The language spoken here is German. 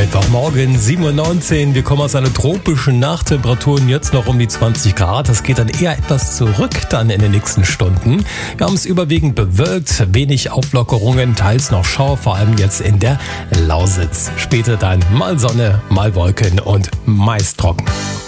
Mittwochmorgen, 7:19 Uhr. Wir kommen aus einer tropischen Nacht. Temperaturen jetzt noch um die 20 Grad. Das geht dann eher etwas zurück dann in den nächsten Stunden. Wir haben es überwiegend bewölkt, wenig Auflockerungen, teils noch Schauer, vor allem jetzt in der Lausitz. Später dann mal Sonne, mal Wolken und meist trocken.